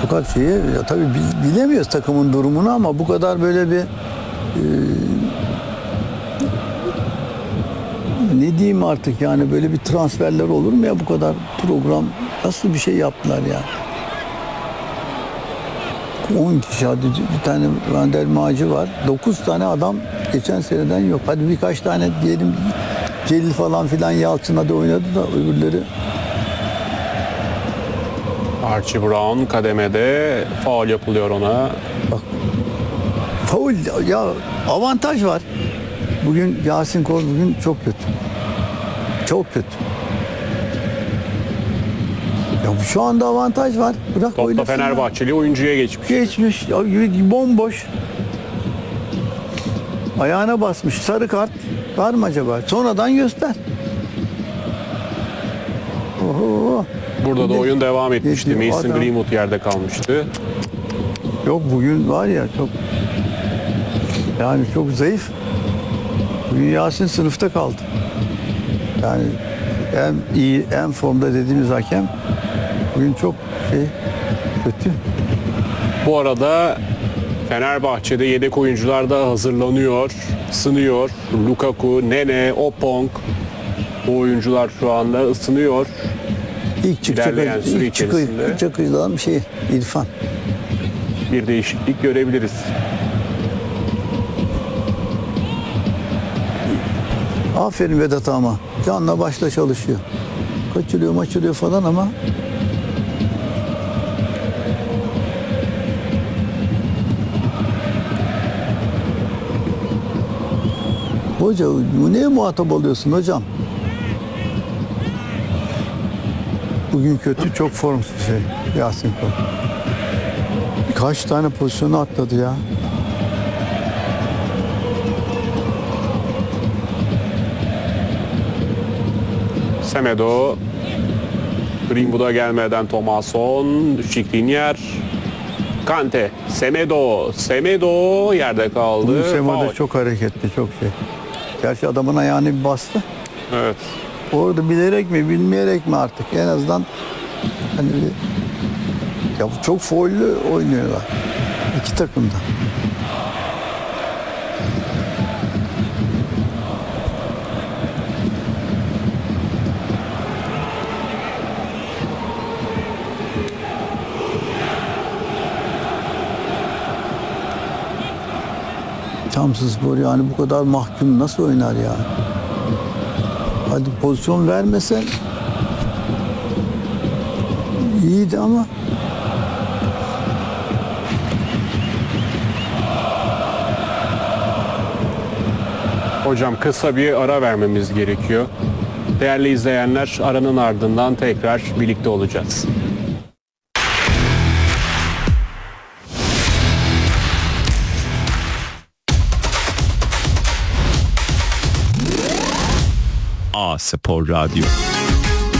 Fakat şeyi ya tabii bilemiyoruz takımın durumunu ama bu kadar böyle bir ne diyeyim artık yani böyle bir transferler olur mu ya bu kadar program nasıl bir şey yaptılar ya? 10 kişi hadi bir tane Vander Maci var. 9 tane adam geçen seneden yok. Hadi birkaç tane diyelim Celil falan filan Yalçın'a da oynadı da öbürleri. Archie Brown kademede faul yapılıyor ona. Bak. Faul ya avantaj var. Bugün Yasin Kol bugün çok kötü. Çok kötü. Ya şu anda avantaj var. Bırak Topla oynasın Fenerbahçeli oyuncuya geçmiş. Geçmiş. Ya, bomboş. Ayağına basmış. Sarı kart var mı acaba? Sonradan göster. Oho. Burada da oyun devam etmişti. Geçti. Mason Adam- Greenwood yerde kalmıştı. Yok bugün var ya çok yani çok zayıf. Bugün Yasin sınıfta kaldı. Yani en iyi, en formda dediğimiz hakem bugün çok kötü. Bu arada Fenerbahçe'de yedek oyuncular da hazırlanıyor, ısınıyor. Lukaku, Nene, Opong bu oyuncular şu anda ısınıyor. İlk İlerleyen süre içerisinde. çıkacağım İrfan. Bir değişiklik görebiliriz. Aferin Vedat ama canla başla çalışıyor. Kaçırıyor falan ama hoca bu neye muhatap oluyorsun hocam? Bugün kötü çok formsuz Yasin Kol. Kaç tane pozisyonu atladı ya. Semedo, Greenwood'a gelmeden Thomasson, Skriniar, Kante, Semedo yerde kaldı. Bugün Sema'da Faul. çok hareketli, çok şey. Gerçi adamın ayağını bir bastı. Evet. Orada bilerek mi, bilmeyerek mi artık en azından hani ya çok faullü oynuyorlar. İki takımda. Samsunspor yani bu kadar mahkum nasıl oynar ya? Hadi pozisyon vermesen iyiydi ama Hocam kısa bir ara vermemiz gerekiyor. Değerli izleyenler, aranın ardından tekrar birlikte olacağız. A Spor Radyo.